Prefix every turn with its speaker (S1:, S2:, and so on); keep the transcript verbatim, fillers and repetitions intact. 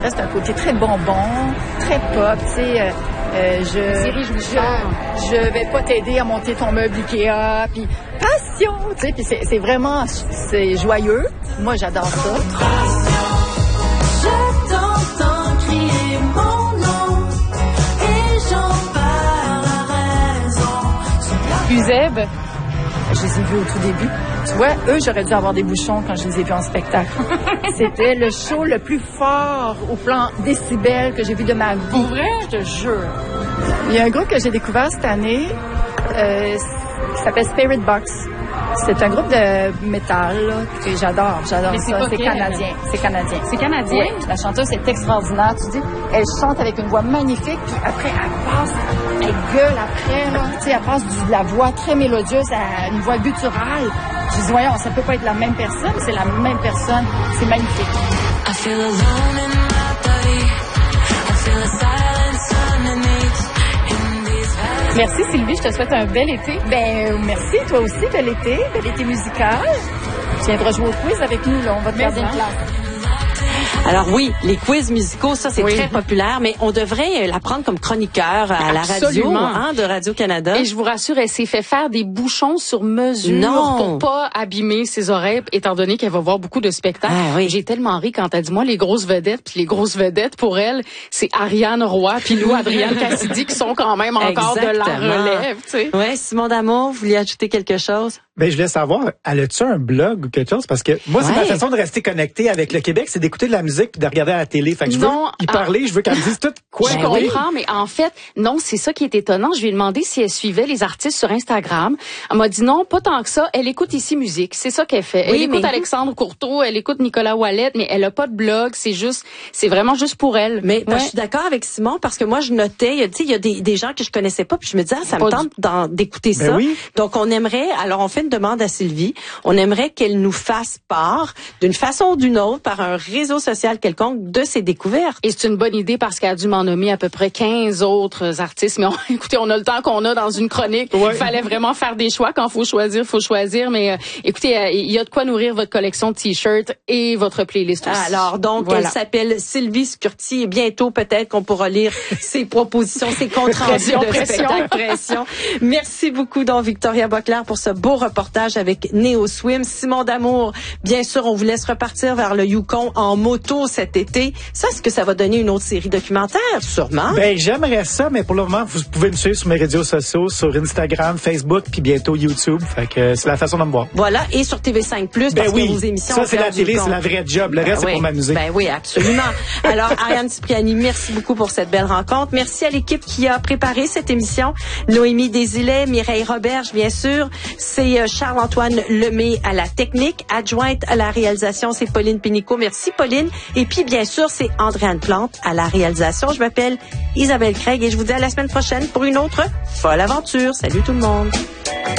S1: C'est un côté très bonbon, très pop, tu sais. Euh, euh, je, je, je vais pas t'aider à monter ton meuble Ikea, puis passion, tu sais, puis c'est, c'est vraiment, c'est joyeux. Moi, j'adore ça.
S2: Je t'entends crier mon nom et j'en perds la raison.
S1: Uzeb, je les ai vus au tout début. Tu vois, eux, j'aurais dû avoir des bouchons quand je les ai vus en spectacle. C'était le show le plus fort au plan décibel que j'ai vu de ma vie.
S3: Pour vrai?
S1: Je te jure. Il y a un groupe que j'ai découvert cette année euh, qui s'appelle Spirit Box. C'est un groupe de métal là, que j'adore, j'adore
S3: Mais c'est
S1: ça.
S3: pas
S1: C'est
S3: quel?
S1: canadien, c'est canadien.
S3: C'est canadien?
S1: Oui, la chanteuse est extraordinaire. Tu dis, elle chante avec une voix magnifique, puis après elle passe, elle gueule après là, tu sais, elle passe du, de la voix très mélodieuse à une voix gutturale. Je dis, voyons, ça peut pas être la même personne, c'est la même personne, c'est magnifique.
S2: I feel alone in my body. I feel a silence underneath. In these valleys.
S3: Merci Sylvie, je te souhaite un bel été.
S1: Ben, merci, toi aussi, bel été, bel été musical. Tu viendras jouer au quiz avec nous, là, on va te garder une place.
S4: Alors oui, les quiz musicaux, ça c'est
S3: Oui.
S4: très populaire, mais on devrait la prendre comme chroniqueur à la radio
S3: Absolument.
S4: hein, de Radio-Canada.
S3: Et je vous rassure, elle s'est fait faire des bouchons sur mesure
S4: Non.
S3: pour pas abîmer ses oreilles, étant donné qu'elle va voir beaucoup de spectacles.
S4: Ah, oui.
S3: J'ai tellement ri quand elle dit, moi, les grosses vedettes, puis les grosses vedettes, pour elle, c'est Ariane Roy puis Lou Adrienne Cassidy qui sont quand même encore de la
S4: Exactement.
S3: relève, tu sais.
S4: Ouais, Simon D'Amour, vous vouliez ajouter quelque chose?
S5: Ben, je voulais savoir, elle a-tu un blog ou quelque chose? Parce que moi, c'est
S4: Ouais.
S5: ma façon de rester connecté avec le Québec, c'est d'écouter de la musique puis de regarder à la télé. Fait que je veux
S3: Non,
S5: y
S3: ah.
S5: parler, je veux qu'elle me dise tout quoi.
S3: Je
S4: Ben oui.
S3: comprends, mais en fait, non, c'est ça qui est étonnant. Je lui ai demandé si elle suivait les artistes sur Instagram. Elle m'a dit non, pas tant que ça. Elle écoute Ici Musique. C'est ça qu'elle fait. Elle
S4: Oui,
S3: écoute
S4: mais-
S3: Alexandre Courteau, elle écoute Nicolas Ouellet, mais elle a pas de blog. C'est juste, c'est vraiment juste pour elle.
S4: Mais parce que
S3: Ouais.
S4: je suis d'accord avec Simon parce que moi je notais, il y a, tu sais, il y a des, des gens que je connaissais pas puis je me disais ah, ça
S3: Pas
S4: me
S3: du-
S4: tente d'en- d'écouter
S5: Ben
S4: ça.
S5: oui.
S4: Donc on aimerait, alors on fait une demande à Sylvie, on aimerait qu'elle nous fasse part d'une façon ou d'une autre par un réseau social quelconque de ses découvertes.
S3: Et c'est une bonne idée parce qu'elle a dû m'en nommer à peu près quinze autres artistes. Mais on, écoutez, on a le temps qu'on a dans une chronique.
S5: Ouais.
S3: Il fallait vraiment faire des choix. Quand faut choisir, faut choisir. Mais euh, écoutez, euh, il y a de quoi nourrir votre collection de t-shirts et votre playlist aussi.
S4: Alors, donc,
S3: Voilà.
S4: elle s'appelle Sylvie Scurti et bientôt, peut-être qu'on pourra lire ses propositions, ses comptes rendus
S3: Pression,
S4: de
S3: pression.
S4: spectacle. Pression. Merci beaucoup, donc, Victoria Boclair, pour ce beau reportage avec Néo Swim. Simon D'Amour, bien sûr, on vous laisse repartir vers le Yukon en moto cet été. Ça, est-ce que ça va donner une autre série documentaire? Sûrement.
S5: Ben, j'aimerais ça, mais pour le moment, vous pouvez me suivre sur mes réseaux sociaux, sur Instagram, Facebook, puis bientôt YouTube. Fait que euh, c'est la façon de me voir.
S4: Voilà, et sur T V cinq plus,
S5: Ben
S4: parce
S5: oui,
S4: que vos émissions...
S5: ça c'est
S4: au
S5: la
S4: cœur du
S5: télé,
S4: Yukon.
S5: c'est la vraie job. Le reste,
S4: Ben
S5: c'est
S4: oui.
S5: pour m'amuser.
S4: Ben oui, absolument. Alors, Ariane Cipriani, merci beaucoup pour cette belle rencontre. Merci à l'équipe qui a préparé cette émission. Noémie Desilets, Mireille Roberge, bien sûr. C'est euh, Charles-Antoine Lemay à la technique. Adjointe à la réalisation, c'est Pauline Pénicaud. Merci, Pauline. Et puis, bien sûr, c'est Andréane Plante à la réalisation. Je m'appelle Isabelle Craig et je vous dis à la semaine prochaine pour une autre folle aventure. Salut tout le monde.